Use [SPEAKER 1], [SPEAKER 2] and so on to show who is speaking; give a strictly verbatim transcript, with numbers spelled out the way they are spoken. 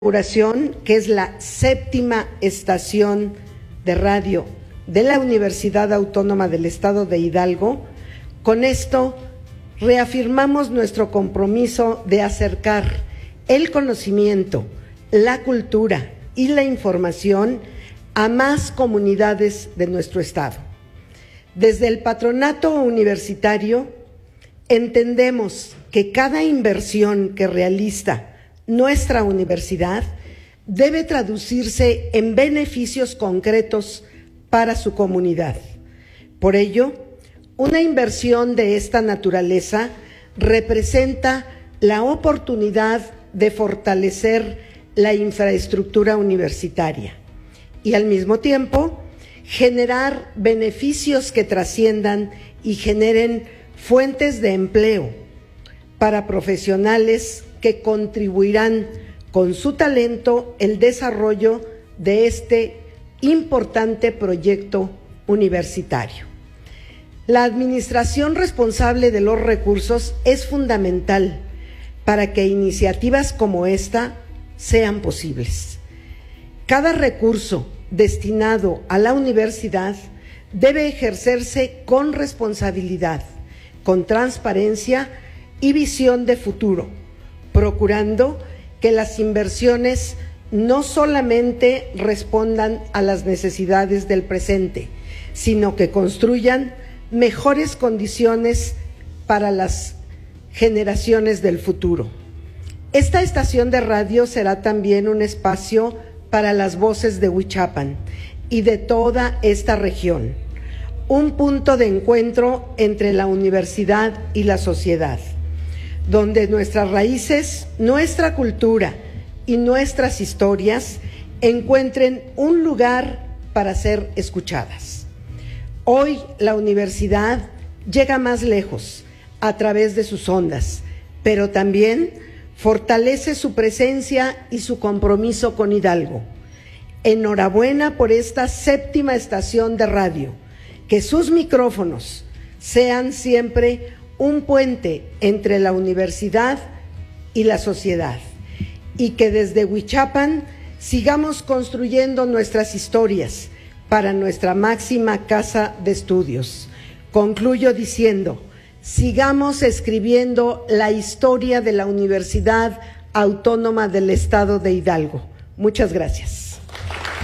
[SPEAKER 1] inauguración, que es la séptima estación de radio de la Universidad Autónoma del Estado de Hidalgo, con esto reafirmamos nuestro compromiso de acercar el conocimiento, la cultura y la información a más comunidades de nuestro estado. Desde el patronato universitario entendemos que cada inversión que realiza nuestra universidad debe traducirse en beneficios concretos para su comunidad. Por ello, una inversión de esta naturaleza representa la oportunidad de fortalecer la infraestructura universitaria y al mismo tiempo generar beneficios que trasciendan y generen fuentes de empleo para profesionales que contribuirán con su talento el desarrollo de este importante proyecto universitario. La administración responsable de los recursos es fundamental para que iniciativas como esta sean posibles. Cada recurso destinado a la universidad debe ejercerse con responsabilidad, con transparencia y visión de futuro, procurando que las inversiones no solamente respondan a las necesidades del presente, sino que construyan mejores condiciones para las generaciones del futuro. Esta estación de radio será también un espacio para las voces de Huichapan y de toda esta región, un punto de encuentro entre la universidad y la sociedad, donde nuestras raíces, nuestra cultura y nuestras historias encuentren un lugar para ser escuchadas. Hoy la universidad llega más lejos a través de sus ondas, pero también fortalece su presencia y su compromiso con Hidalgo. Enhorabuena por esta séptima estación de radio, que sus micrófonos sean siempre un puente entre la universidad y la sociedad, y que desde Huichapan sigamos construyendo nuestras historias para nuestra máxima casa de estudios. Concluyo diciendo, sigamos escribiendo la historia de la Universidad Autónoma del Estado de Hidalgo. Muchas gracias.